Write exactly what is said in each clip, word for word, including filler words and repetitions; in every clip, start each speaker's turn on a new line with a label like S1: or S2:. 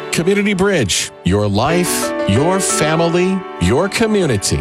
S1: Community Bridge, your life, your family, your community.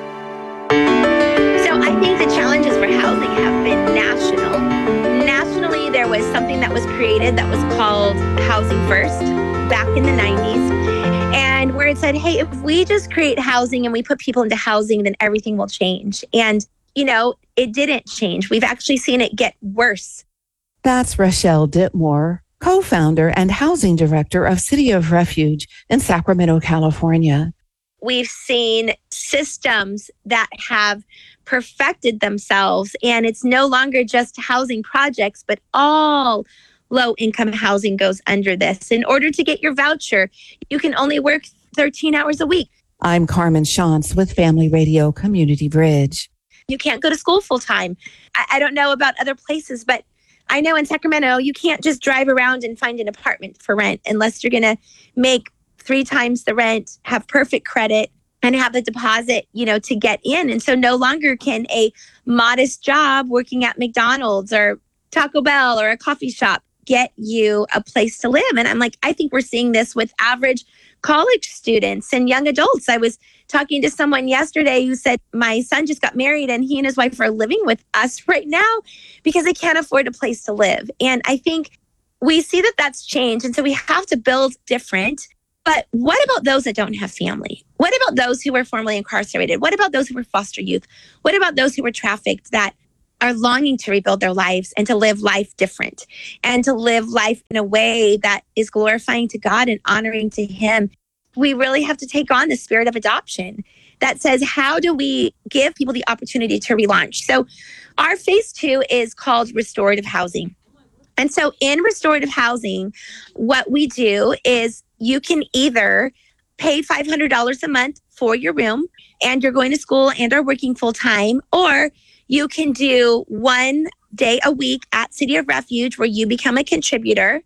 S2: So I think the challenges for housing have been national. Nationally, there was something that was created that was called Housing First back in the nineties. And where it said, hey, if we just create housing and we put people into housing, then everything will change. And, you know, it didn't change. We've actually seen it get worse.
S3: That's Rochelle Ditmore, co-founder and housing director of City of Refuge in Sacramento, California.
S2: We've seen systems that have perfected themselves, and it's no longer just housing projects, but all low-income housing goes under this. In order to get your voucher, you can only work thirteen hours a week.
S3: I'm Carmen Shantz with Family Radio Community Bridge.
S2: You can't go to school full-time. I, I don't know about other places, but I know in Sacramento, you can't just drive around and find an apartment for rent unless you're going to make three times the rent, have perfect credit, and have the deposit, you know, to get in. And so no longer can a modest job working at McDonald's or Taco Bell or a coffee shop get you a place to live. And I'm like, I think we're seeing this with average college students and young adults. I was talking to someone yesterday who said, my son just got married and he and his wife are living with us right now because they can't afford a place to live. And I think we see that that's changed. And so we have to build different. But what about those that don't have family? What about those who were formerly incarcerated? What about those who were foster youth? What about those who were trafficked that are longing to rebuild their lives and to live life different and to live life in a way that is glorifying to God and honoring to Him? We really have to take on the spirit of adoption that says, how do we give people the opportunity to relaunch? So our phase two is called restorative housing. And so in restorative housing, what we do is you can either pay five hundred dollars a month for your room and you're going to school and are working full time, or you can do one day a week at City of Refuge where you become a contributor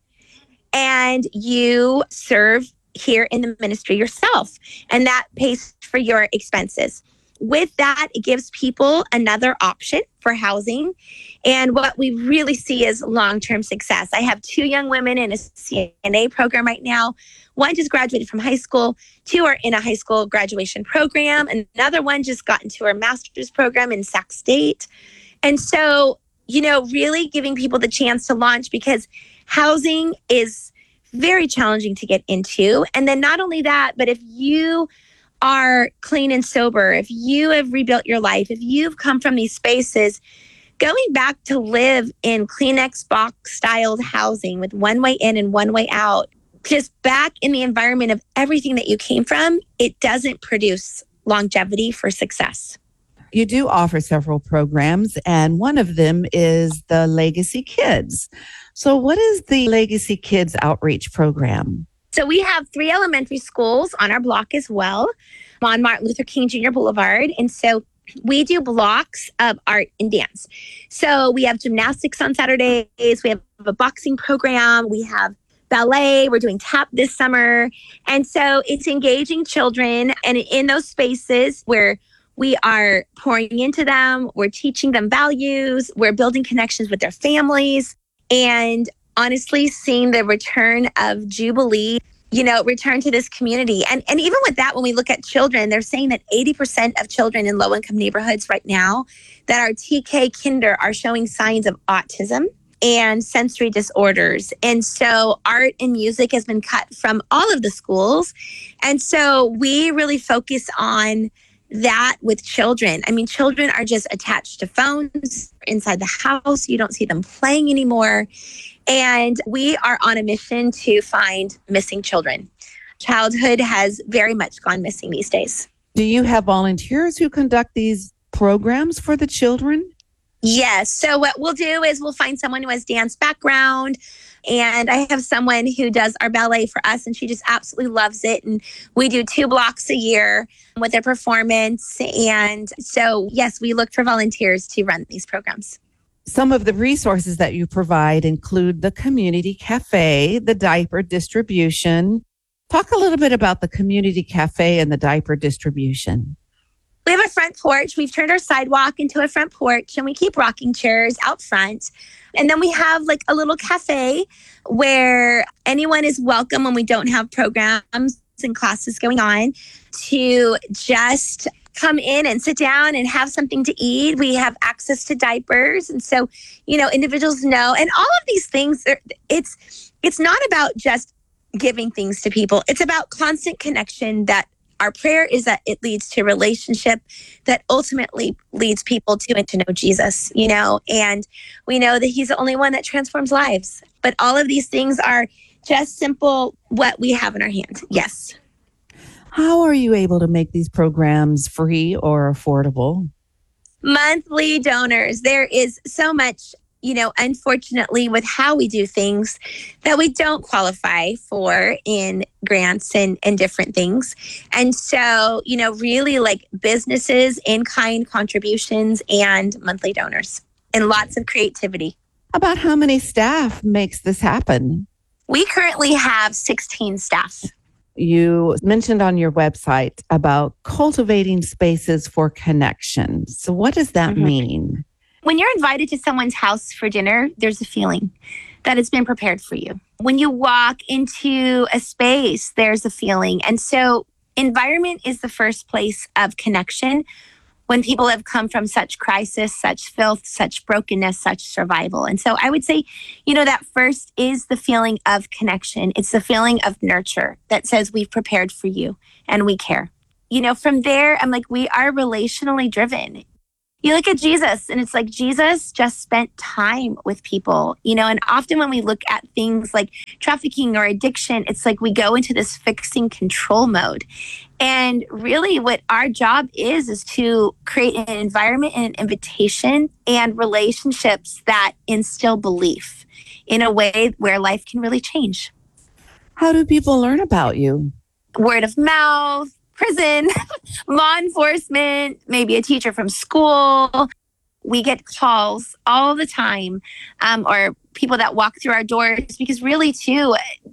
S2: and you serve here in the ministry yourself. And that pays for your expenses. With that, it gives people another option for housing. And what we really see is long-term success. I have two young women in a C N A program right now. One just graduated from high school. Two are in a high school graduation program. And another one just got into her master's program in Sac State. And so, you know, really giving people the chance to launch, because housing is very challenging to get into. And then not only that, but if you are clean and sober, if you have rebuilt your life, if you've come from these spaces, going back to live in Kleenex box styled housing with one way in and one way out, just back in the environment of everything that you came from, it doesn't produce longevity for success.
S3: You do offer several programs, and one of them is the Legacy Kids. So what is the Legacy Kids outreach program?
S2: So we have three elementary schools on our block as well, on Martin Luther King Junior Boulevard. And so we do blocks of art and dance. So we have gymnastics on Saturdays. We have a boxing program. We have ballet. We're doing tap this summer. And so it's engaging children. And in those spaces where we are pouring into them, we're teaching them values, we're building connections with their families, and honestly seeing the return of Jubilee, you know, return to this community. And and even with that, when we look at children, they're saying that eighty percent of children in low-income neighborhoods right now that are T K kinder are showing signs of autism and sensory disorders. And so art and music has been cut from all of the schools. And so we really focus on that with children. I mean, children are just attached to phones inside the house. You don't see them playing anymore. And we are on a mission to find missing children. Childhood has very much gone missing these days.
S3: Do you have volunteers who conduct these programs for the children?
S2: Yes. So what we'll do is we'll find someone who has dance background. And I have someone who does our ballet for us, and she just absolutely loves it. And we do two blocks a year with their performance. And so, yes, we look for volunteers to run these programs.
S3: Some of the resources that you provide include the community cafe, the diaper distribution. Talk a little bit about the community cafe and the diaper distribution.
S2: We have a front porch. We've turned our sidewalk into a front porch, and we keep rocking chairs out front. And then we have like a little cafe where anyone is welcome when we don't have programs and classes going on to just come in and sit down and have something to eat. We have access to diapers. And so, you know, individuals know, and all of these things, it's, it's not about just giving things to people. It's about constant connection. That our prayer is that it leads to relationship that ultimately leads people to and to know Jesus, you know, and we know that he's the only one that transforms lives. But all of these things are just simple what we have in our hands. Yes.
S3: How are you able to make these programs free or affordable?
S2: Monthly donors. There is so much, you know, unfortunately, with how we do things that we don't qualify for in grants and, and different things. And so, you know, really like businesses, in-kind contributions, and monthly donors, and lots of creativity.
S3: About how many staff makes this happen?
S2: We currently have sixteen staff.
S3: You mentioned on your website about cultivating spaces for connection. So what does that mm-hmm. mean?
S2: When you're invited to someone's house for dinner, there's a feeling that it's been prepared for you. When you walk into a space, there's a feeling. And so environment is the first place of connection when people have come from such crisis, such filth, such brokenness, such survival. And so I would say, you know, that first is the feeling of connection. It's the feeling of nurture that says we've prepared for you and we care. You know, from there, I'm like, we are relationally driven. You look at Jesus and it's like Jesus just spent time with people, you know, and often when we look at things like trafficking or addiction, it's like we go into this fixing control mode. And really what our job is, is to create an environment and an invitation and relationships that instill belief in a way where life can really change.
S3: How do people learn about you?
S2: Word of mouth. Prison, law enforcement, maybe a teacher from school. We get calls all the time, um, or people that walk through our doors, because really too,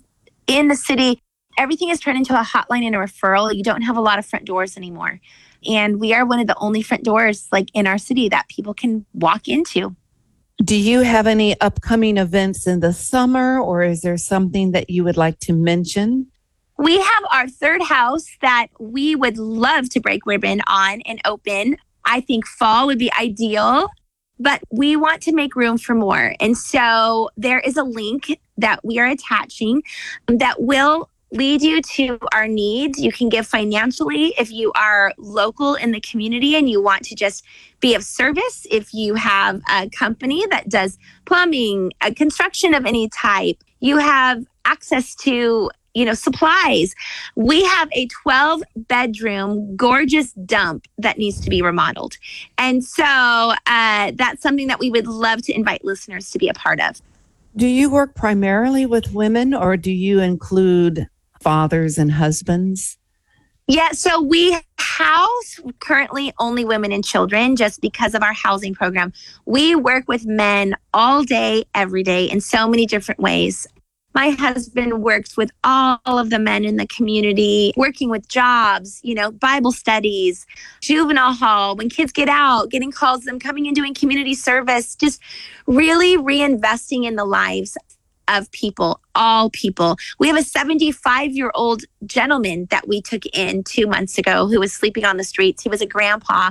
S2: in the city, everything is turned into a hotline and a referral. You don't have a lot of front doors anymore. And we are one of the only front doors like in our city that people can walk into.
S3: Do you have any upcoming events in the summer, or is there something that you would like to mention?
S2: We have our third house that we would love to break ribbon on and open. I think fall would be ideal, but we want to make room for more. And so there is a link that we are attaching that will lead you to our needs. You can give financially if you are local in the community and you want to just be of service. If you have a company that does plumbing, a construction of any type, you have access to you know, supplies. We have a twelve bedroom, gorgeous dump that needs to be remodeled. And so uh, that's something that we would love to invite listeners to be a part of.
S3: Do you work primarily with women, or do you include fathers and husbands?
S2: Yeah, so we house currently only women and children just because of our housing program. We work with men all day, every day in so many different ways. My husband works with all of the men in the community, working with jobs, you know, Bible studies, juvenile hall, when kids get out, getting calls, them coming and doing community service, just really reinvesting in the lives of people, all people. We have a seventy-five-year-old gentleman that we took in two months ago who was sleeping on the streets. He was a grandpa.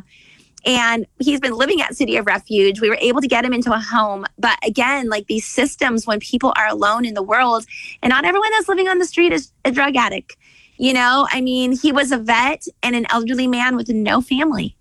S2: And he's been living at City of Refuge. We were able to get him into a home. But again, like these systems, when people are alone in the world, and not everyone that's living on the street is a drug addict. You know, I mean, he was a vet and an elderly man with no family.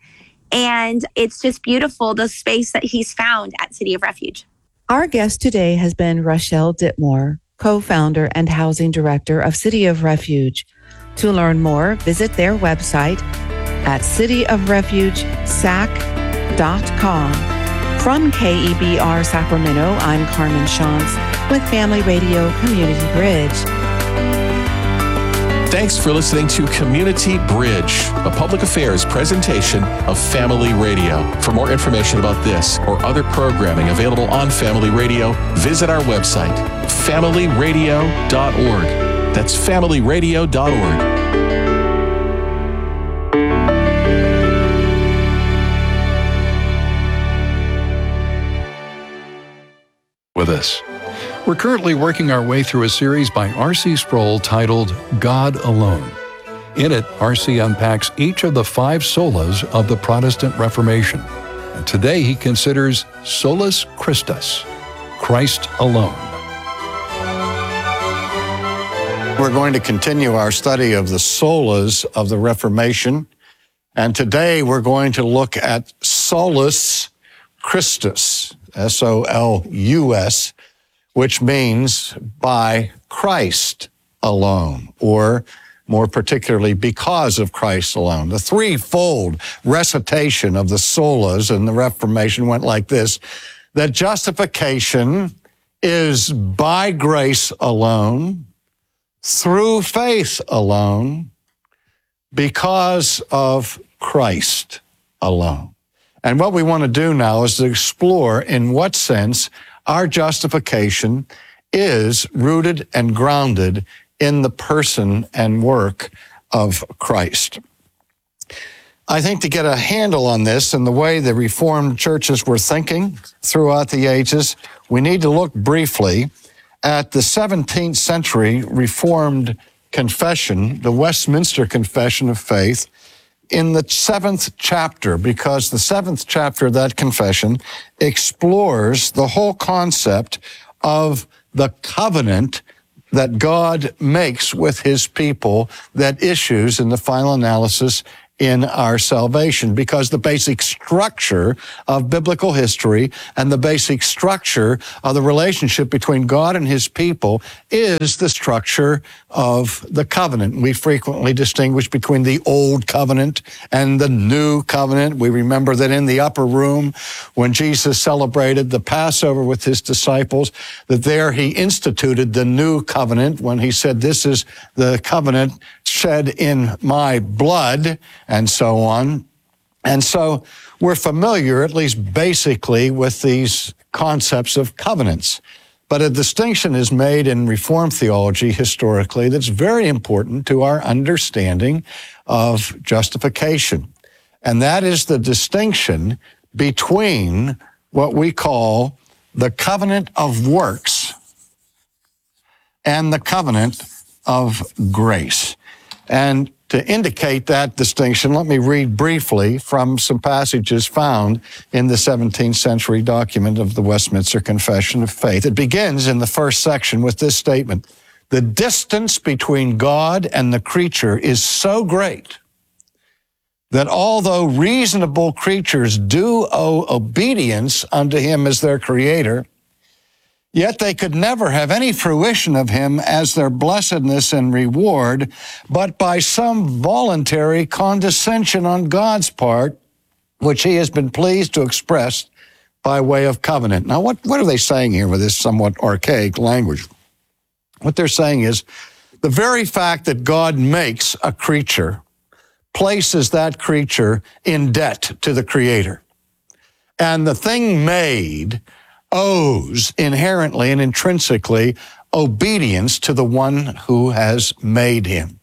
S2: And it's just beautiful, the space that he's found at City of Refuge.
S3: Our guest today has been Rochelle Ditmore, co-founder and housing director of City of Refuge. To learn more, visit their website at city of refuge sac dot com. From K E B R Sacramento, I'm Carmen Shantz with Family Radio Community Bridge.
S1: Thanks for listening to Community Bridge, a public affairs presentation of Family Radio. For more information about this or other programming available on Family Radio, visit our website, family radio dot org. That's family radio dot org.
S4: with us. We're currently working our way through a series by R C Sproul titled God Alone. In it, R C unpacks each of the five solas of the Protestant Reformation. And today he considers Solus Christus, Christ alone.
S5: We're going to continue our study of the solas of the Reformation. And today we're going to look at Solus Christus, S O L U S, which means by Christ alone, or more particularly because of Christ alone. The threefold recitation of the solas in the Reformation went like this: that justification is by grace alone, through faith alone, because of Christ alone. And what we want to do now is to explore in what sense our justification is rooted and grounded in the person and work of Christ. I think to get a handle on this and the way the Reformed churches were thinking throughout the ages, we need to look briefly at the seventeenth century Reformed confession, the Westminster Confession of Faith, in the seventh chapter, because the seventh chapter of that confession explores the whole concept of the covenant that God makes with his people that issues in the final analysis in our salvation, because the basic structure of biblical history and the basic structure of the relationship between God and his people is the structure of the covenant. We frequently distinguish between the old covenant and the new covenant. We remember that in the upper room, when Jesus celebrated the Passover with his disciples, that there he instituted the new covenant when he said, "This is the covenant shed in my blood," and so on. And so we're familiar, at least basically, with these concepts of covenants. But a distinction is made in Reformed theology historically that's very important to our understanding of justification. And that is the distinction between what we call the covenant of works and the covenant of grace. And to indicate that distinction, let me read briefly from some passages found in the seventeenth century document of the Westminster Confession of Faith. It begins in the first section with this statement: "The distance between God and the creature is so great that although reasonable creatures do owe obedience unto him as their creator, yet they could never have any fruition of him as their blessedness and reward, but by some voluntary condescension on God's part, which he has been pleased to express by way of covenant." Now, what, what are they saying here with this somewhat archaic language? What they're saying is the very fact that God makes a creature places that creature in debt to the Creator. And the thing made owes inherently and intrinsically obedience to the one who has made him.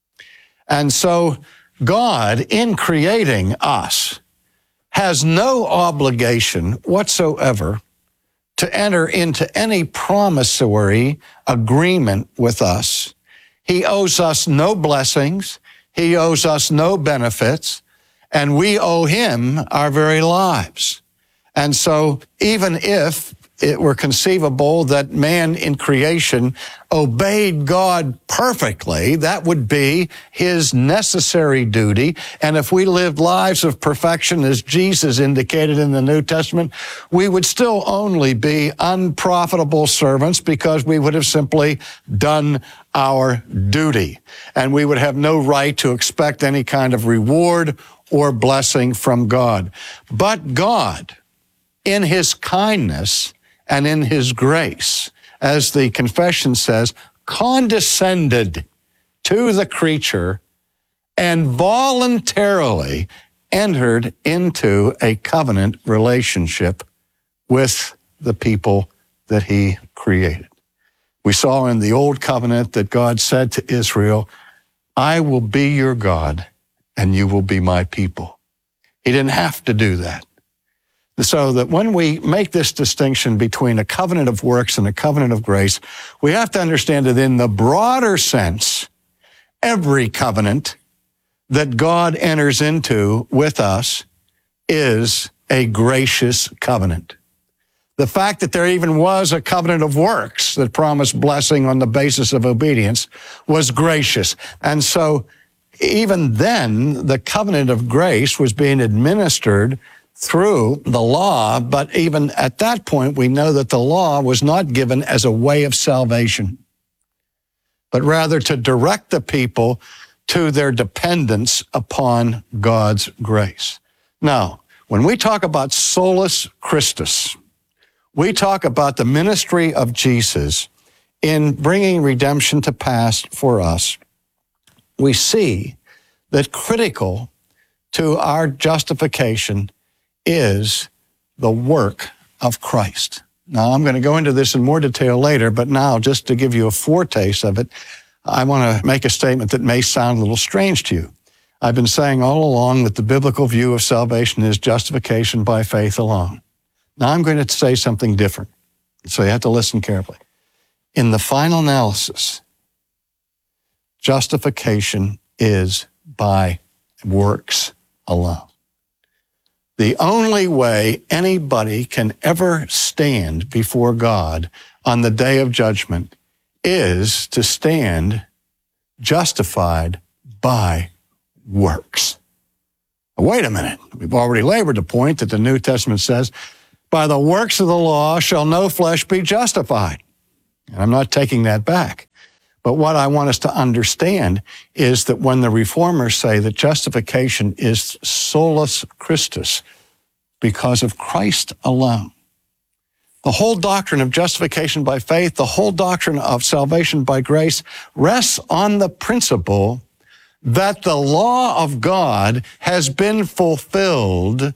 S5: And so God, in creating us, has no obligation whatsoever to enter into any promissory agreement with us. He owes us no blessings. He owes us no benefits, and we owe him our very lives. And so even if it were conceivable that man in creation obeyed God perfectly, that would be his necessary duty. And if we lived lives of perfection, as Jesus indicated in the New Testament, we would still only be unprofitable servants because we would have simply done our duty. And we would have no right to expect any kind of reward or blessing from God. But God, in his kindness and in his grace, as the confession says, condescended to the creature and voluntarily entered into a covenant relationship with the people that he created. We saw in the Old Covenant that God said to Israel, "I will be your God and you will be my people." He didn't have to do that. So that when we make this distinction between a covenant of works and a covenant of grace, we have to understand that in the broader sense, every covenant that God enters into with us is a gracious covenant. The fact that there even was a covenant of works that promised blessing on the basis of obedience was gracious. And so even then, the covenant of grace was being administered through the law, but even at that point, we know that the law was not given as a way of salvation, but rather to direct the people to their dependence upon God's grace. Now, when we talk about solus Christus, we talk about the ministry of Jesus in bringing redemption to pass for us. We see that critical to our justification is the work of Christ. Now, I'm going to go into this in more detail later, but now, just to give you a foretaste of it, I want to make a statement that may sound a little strange to you. I've been saying all along that the biblical view of salvation is justification by faith alone. Now, I'm going to say something different, so you have to listen carefully. In the final analysis, justification is by works alone. The only way anybody can ever stand before God on the day of judgment is to stand justified by works. Wait a minute. We've already labored the point that the New Testament says, by the works of the law shall no flesh be justified. And I'm not taking that back. But what I want us to understand is that when the reformers say that justification is solus Christus, because of Christ alone, the whole doctrine of justification by faith, the whole doctrine of salvation by grace rests on the principle that the law of God has been fulfilled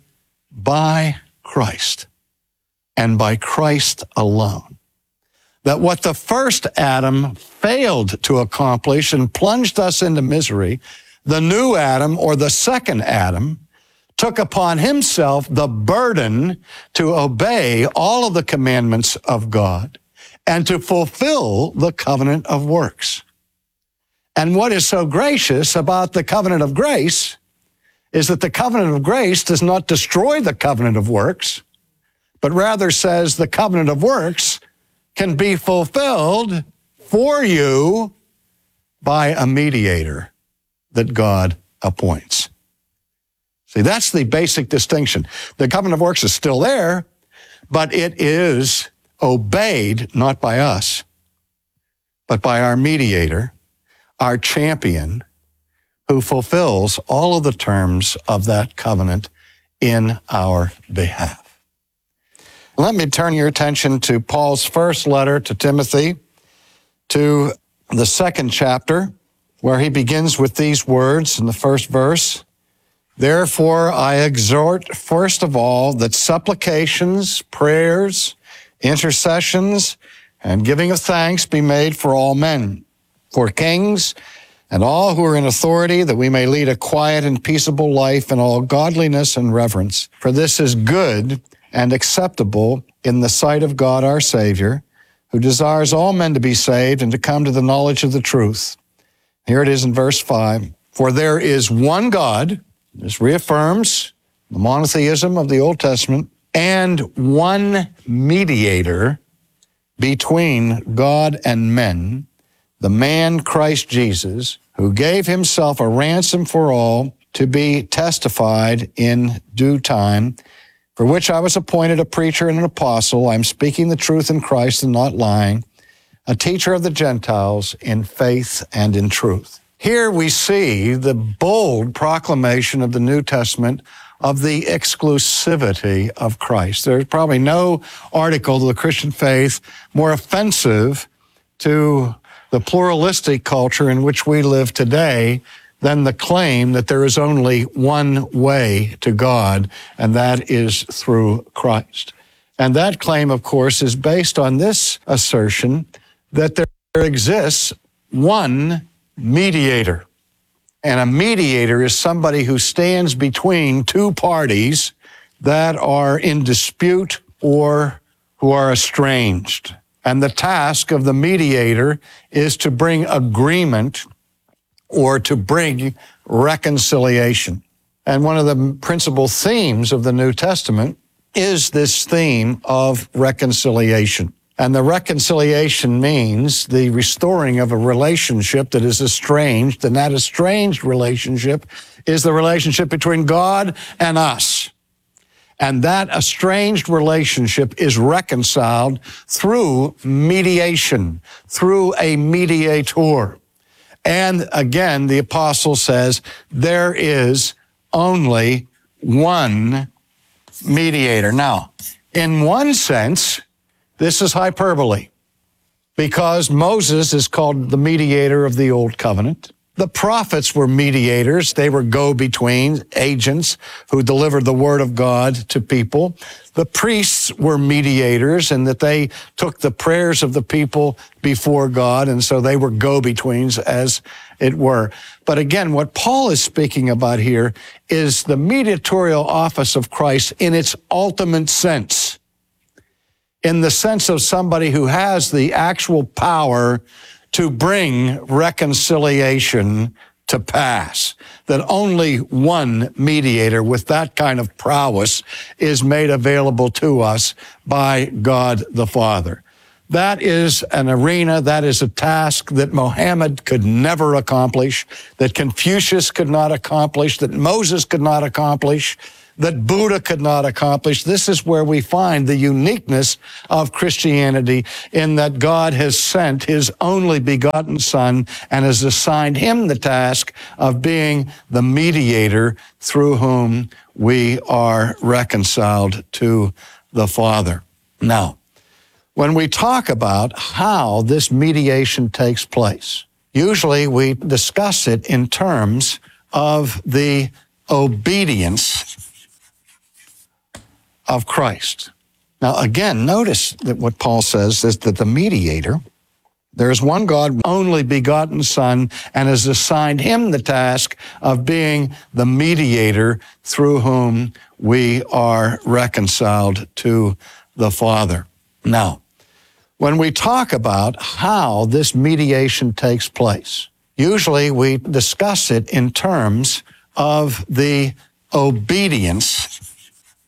S5: by Christ and by Christ alone. That what the first Adam failed to accomplish and plunged us into misery, the new Adam, or the second Adam, took upon himself the burden to obey all of the commandments of God and to fulfill the covenant of works. And what is so gracious about the covenant of grace is that the covenant of grace does not destroy the covenant of works, but rather says the covenant of works can be fulfilled for you by a mediator that God appoints. See, that's the basic distinction. The covenant of works is still there, but it is obeyed not by us, but by our mediator, our champion, who fulfills all of the terms of that covenant in our behalf. Let me turn your attention to Paul's first letter to Timothy, to the second chapter, where he begins with these words in the first verse. Therefore, I exhort, first of all, that supplications, prayers, intercessions, and giving of thanks be made for all men, for kings, and all who are in authority, that we may lead a quiet and peaceable life in all godliness and reverence. For this is good and acceptable in the sight of God our Savior, who desires all men to be saved and to come to the knowledge of the truth. Here it is in verse five. For there is one God, this reaffirms the monotheism of the Old Testament, and one mediator between God and men, the man Christ Jesus, who gave himself a ransom for all to be testified in due time, for which I was appointed a preacher and an apostle. I'm speaking the truth in Christ and not lying, a teacher of the Gentiles in faith and in truth. Here we see the bold proclamation of the New Testament of the exclusivity of Christ. There's probably no article of the Christian faith more offensive to the pluralistic culture in which we live today than the claim that there is only one way to God, and that is through Christ. And that claim, of course, is based on this assertion that there exists one mediator. And a mediator is somebody who stands between two parties that are in dispute or who are estranged. And the task of the mediator is to bring agreement or to bring reconciliation. And one of the principal themes of the New Testament is this theme of reconciliation. And the reconciliation means the restoring of a relationship that is estranged, and that estranged relationship is the relationship between God and us. And that estranged relationship is reconciled through mediation, through a mediator. And again, the apostle says there is only one mediator. Now, in one sense, this is hyperbole, because Moses is called the mediator of the Old Covenant. The prophets were mediators. They were go-between agents who delivered the word of God to people. The priests were mediators in that they took the prayers of the people before God, and so they were go-betweens, as it were. But again, what Paul is speaking about here is the mediatorial office of Christ in its ultimate sense, in the sense of somebody who has the actual power to bring reconciliation to pass. That only one mediator with that kind of prowess is made available to us by God the Father. That is an arena, that is a task that Mohammed could never accomplish, that Confucius could not accomplish, that Moses could not accomplish, that Buddha could not accomplish. This is where we find the uniqueness of Christianity, in that God has sent his only begotten Son and has assigned him the task of being the mediator through whom we are reconciled to the Father. Now, when we talk about how this mediation takes place, usually we discuss it in terms of the obedience of Christ. Now, again, notice that what Paul says is that the mediator, there is one God, only begotten Son, and has assigned him the task of being the mediator through whom we are reconciled to the Father. Now, when we talk about how this mediation takes place, usually we discuss it in terms of the obedience